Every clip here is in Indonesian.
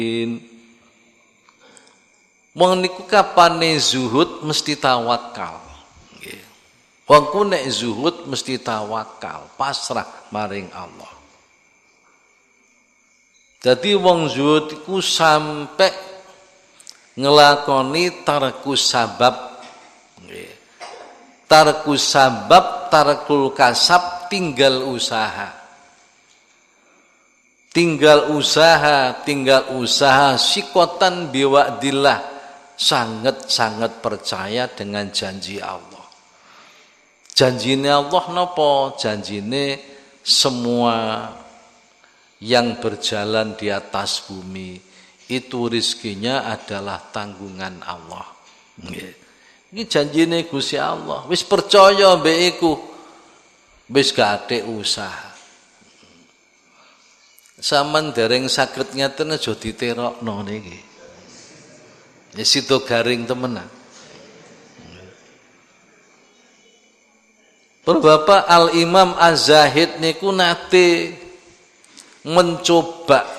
Wong niku kapane zuhud mesti tawakal. Nggih. Wong ku nek zuhud mesti tawakal, pasrah maring Allah. Jadi wong zuhud iku sampai ngelakoni tarkus sabab. Nggih. Tarkus sabab, tarkul kasab, tinggal usaha. Tinggal usaha sikotan biwa'dillah, sangat-sangat percaya dengan janji Allah. Janjinya Allah napa? Janjine semua yang berjalan di atas bumi itu rizkinya adalah tanggungan Allah. Ini janjine Gusti Allah. Wis percaya mbek iku, wis gak ate usaha. Saman dereng saged ngeten aja diterokno niki. Ya sida garing temenan. Bapak Al-Imam Az-Zahid niku nate mencoba.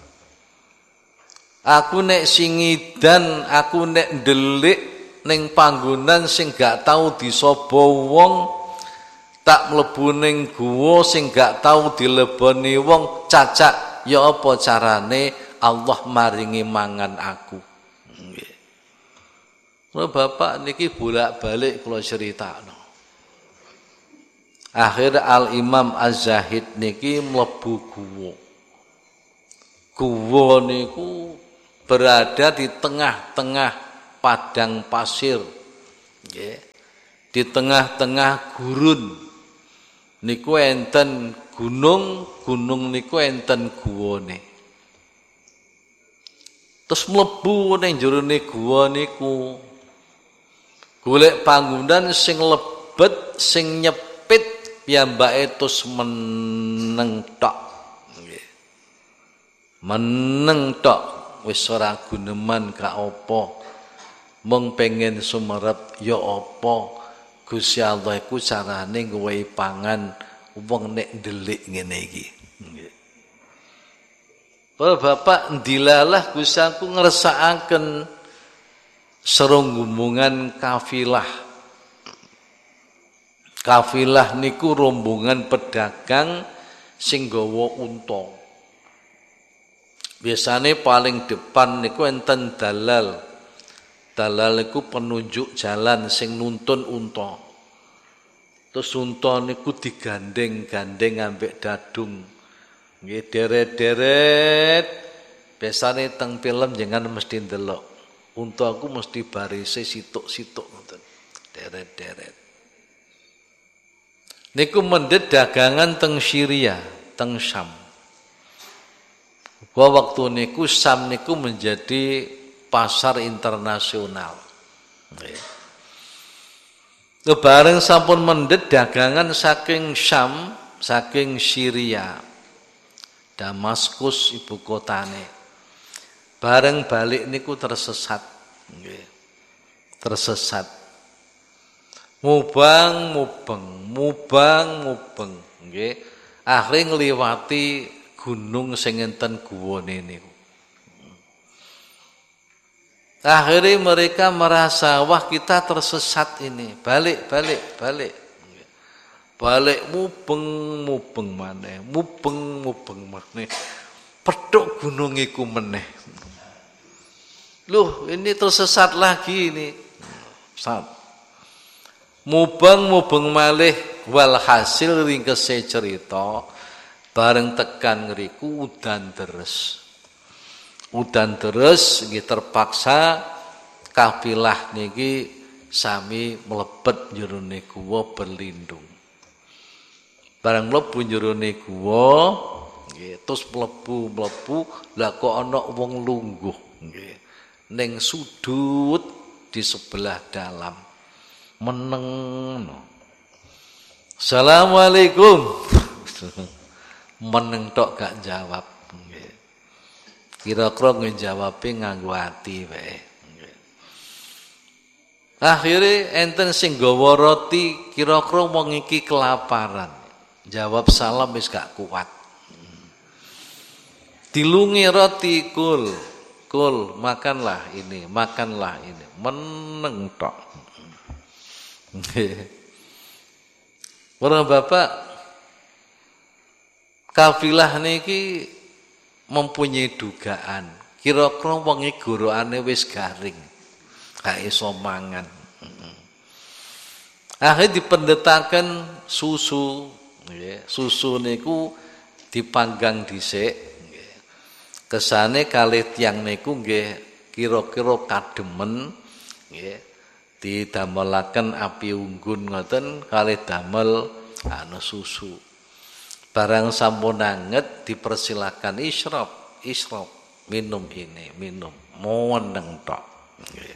Aku nek singidan, aku nek ndelik ning panggonan sing gak tau disaba wong, tak mlebu ning guwa sing gak tau dileboni wong, cacak ya apa carane Allah maringi mangan aku. Nggih. Bapak niki bolak-balik kula critakno. Akhir Al-Imam Az-Zahid niki mlebu guwa. Guwa niku berada di tengah-tengah padang pasir. Nggih. Di tengah-tengah gurun. Niku enten gunung niku enten guwane. Terus mlebu ning jerone guwa niku golek panggonan sing lebet, sing nyepit, piyambake terus meneng tok. Nggih. Meneng tok, wis ora guneman gak apa. Mung pengen sumerep ya apa. Gusti Allah iku carane ngwehi pangan wong nek ndelik ngene iki. Nggih. Bapak ndilalah Gusti aku ngersakaken serunggumungan kafilah. Kafilah niku rombongan pedagang sing gawa unta. Biasane paling depan niku enten dalal. Dalal niku penunjuk jalan sing nuntun unta. Terus unta niku digandeng-gandeng ambek dadung. Nggih deret-deret. Biasane teng film jangan mesti ndelok. Unta aku mesti barise situk-situk ngoten. Deret-deret. Niku mendhet dagangan teng Syria, teng Syam. Waktu niku Syam niku menjadi pasar internasional. Bareng sampun mendhet dagangan saking Syam, saking Syria, Damaskus ibu kotane. Bareng balik niku tersesat. Tersesat. Mubang. Nggih. Akhire ngliwati gunung sing enten guwane niku. Akhirnya mereka merasa, wah kita tersesat ini. Balik. Balik mubeng maneh. Pedhok gunung iku meneh. Loh, ini tersesat lagi ini. Mubeng malih walhasil ringkese cerita bareng tekan ngriku udan deres. Udan deres nggih terpaksa kafilah niki sami mlebet jerone guwa berlindung. Barang mlebu jerone guwa nggih terus mlebu lah kok ana wong lungguh nggih ning sudut di sebelah dalam meneng. Assalamualaikum. Meneng tok gak jawab. Kira-kira ngejawabe nganggo ati wae. Akhire enten sing gawa roti, kira-kira wong iki kelaparan. Jawab salam wis gak kuat. Dilungi roti kul, Kul, makanlah ini, meneng tok. Para bapak, kafilah niki mempunyai dugaan. Kira-kira wong iki gorokane wis garing. Gak iso mangan. Akhirnya dipendetaken susu, nggih. Susu niku dipanggang dhisik. Kesane kalih tiyang niku nggih kira-kira kademen nggih. Didamelaken api unggun ngoten kalih damel susu. Barang sampun anget dipersilakan isyrab, minum ini, meneng tok. Nggih.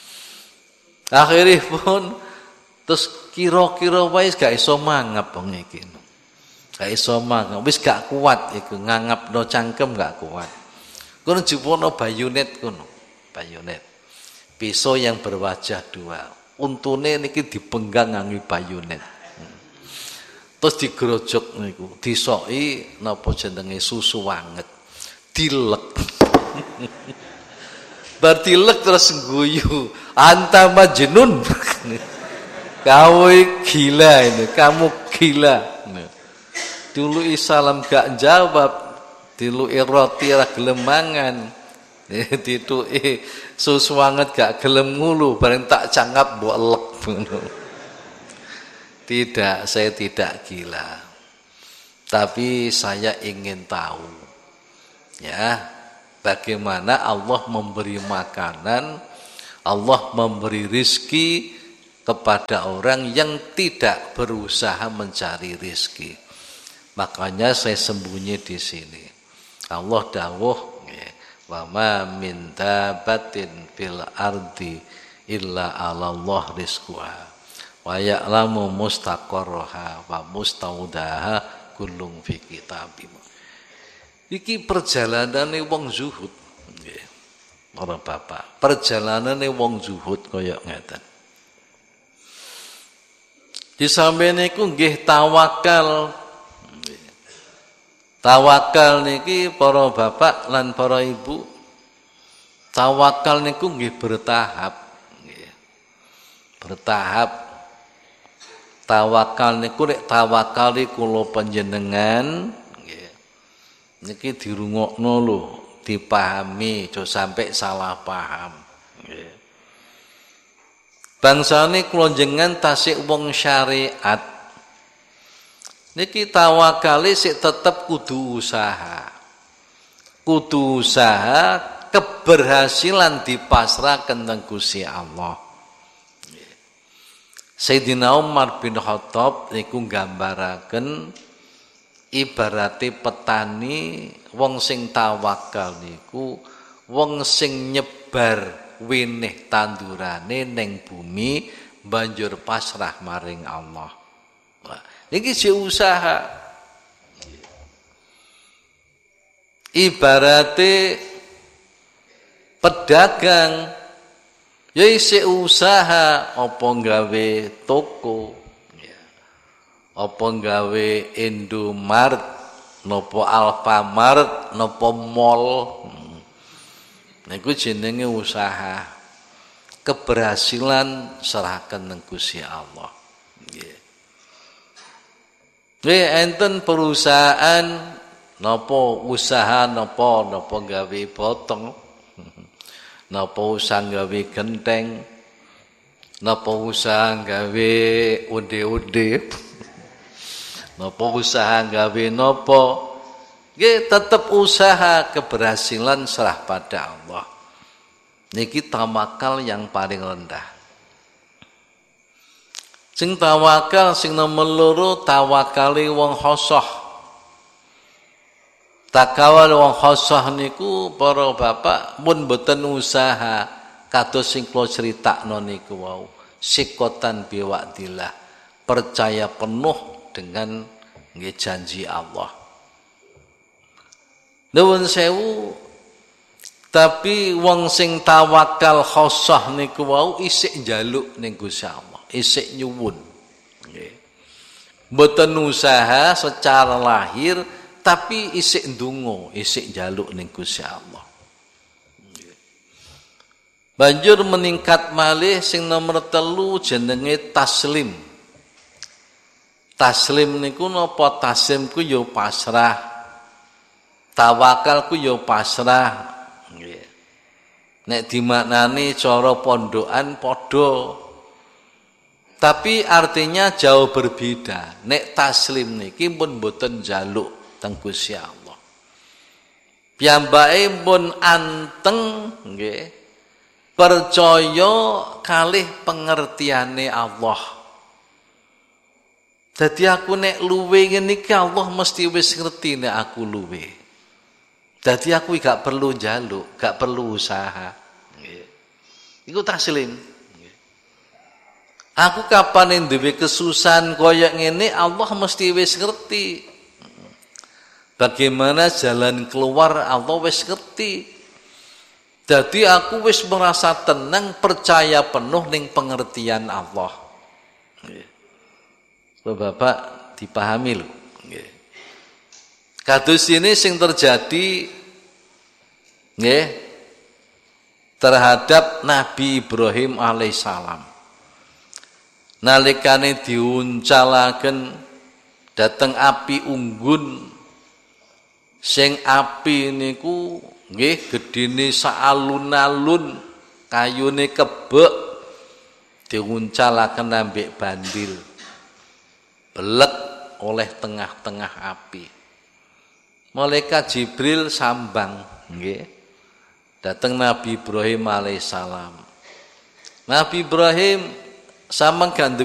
Akhiripun terus kira-kira wis gak iso mangap wong iki. Gak iso mangap, wis gak kuat iku ngangapno cangkem gak kuat. Kono jupono bayonet kono, bayonet. Pisau yang berwajah dua. Untune niki dipenggang nganggo bayonet. Terus digrojok niku, disoki napa jenenge susu wanget. Dilek. Bar dilek terus guyu, anta majnun. Kau gila ini, kamu gila. Dulu salam gak jawab, dulu roti ra gelem mangan. Ditu susu wanget gak gelem ngulu, bareng tak cangap mbok elek. Tidak, saya tidak gila. Tapi saya ingin tahu ya, bagaimana Allah memberi makanan, Allah memberi rizki kepada orang yang tidak berusaha mencari rizki. Makanya saya sembunyi di sini. Allah dawuh, wa ma min dabatin fil ardi illa 'alallah rizquha wa ya'lamu mustaqarraha wa mustaudaha kullum fi kitabim. Iki perjalanane wong zuhud nggih. Para bapak, perjalanane wong zuhud kaya ngeten. Di sampene iku nggih tawakal. Tawakal niki para bapak lan para ibu, tawakal niku nggih bertahap nggih. Bertahap. Tawakal niku nek tawakali kula panjenengan nggih. Niki dirungokno lho, dipahami, aja sampai salah paham nggih. Bangsane kula jenengan tasik wong syariat. Niki tawakali sik tetep kudu usaha. Kudu usaha, keberhasilan dipasrahkan teng Gusti Allah. Sayyidina Umar bin Khattab niku nggambaraken ibarate petani wong sing tawakal niku wong sing nyebar winih tandurane ning bumi banjur pasrah maring Allah. Niki si usaha. Ibarate pedagang ya isih usaha apa gawe toko ya. Apa gawe Indomaret napa Alfamart napa mall. Niku jenenge usaha. Keberhasilan serahkan nang Gusti Allah. Nggih. Enten perusahaan napa usaha napa gawe botong, napa usaha gawe genteng, napa usaha gawe ude-ude, napa usaha gawe napa, nggih tetep usaha, keberhasilan serah pada Allah. Niki tawakal yang paling rendah. Sing tawakal sing nomor loro tawakali wong khosoh. Takawal wong khosoh niku para bapak mun mboten usaha kados sing kula critakno niku wau. Sikotan biwa'dillah, percaya penuh dengan nggih janji Allah. Nuwun sewu, tapi wong sing tawakal khosoh niku wau isih njaluk ning Gusti Allah. Isik nyuwun nggih. Mboten usaha secara lahir tapi isik ndonga, isik njaluk ning Gusti Allah. Nggih. Banjur meningkat malih sing nomor 3 jenenge taslim. Taslim niku napa? Taslim ku ya pasrah. Tawakal ku ya pasrah. Nggih. Nek dimaknani cara pondokan padha. Tapi artinya jauh berbeda. Nek taslim niki pun boten njaluk teng Gusti Allah. Piyambake pun anteng nggih. Percaya kalih pengertiane Allah. Jadi aku nek luwe ngene iki Allah mesti wis ngerti nek aku luwe. Jadi aku gak perlu njaluk, gak perlu usaha. Nggih. Iku taslim. Aku kapan duwe kesusahan kaya ngene Allah mesti wis ngerti. Bagaimana jalan keluar Allah wis ngerti. Jadi aku wis merasa tenang, percaya penuh ning pengertian Allah. Bapak dipahami lho. Kados ini sing terjadi nggih terhadap Nabi Ibrahim alaihissalam. Nalikane diuncalaken dateng api unggun sing api niku nggih gedene saalun-alun, kayune kebek diuncalaken ambek bandil. Belek oleh tengah-tengah api. Malaikat Jibril sambang nggih. Dateng Nabi Ibrahim alaihissalam. Nabi Ibrahim sampeyan